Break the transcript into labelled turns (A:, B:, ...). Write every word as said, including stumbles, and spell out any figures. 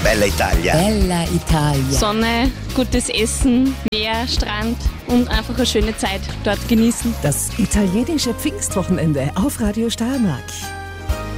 A: Bella Italia.
B: Bella Italia.
C: Sonne, gutes Essen, Meer, Strand und einfach eine schöne Zeit dort genießen.
B: Das italienische Pfingstwochenende auf Radio Steiermark.